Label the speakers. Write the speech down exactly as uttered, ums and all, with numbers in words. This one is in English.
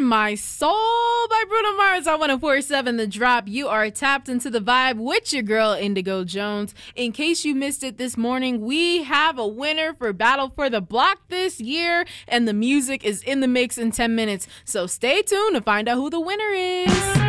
Speaker 1: My Soul by Bruno Mars on one oh four point seven The Drop. You are tapped into the vibe with your girl, Indigo Jones. In case you missed it this morning, we have a winner for Battle for the Block this year, and the music is in the mix in ten minutes. So stay tuned to find out who the winner is.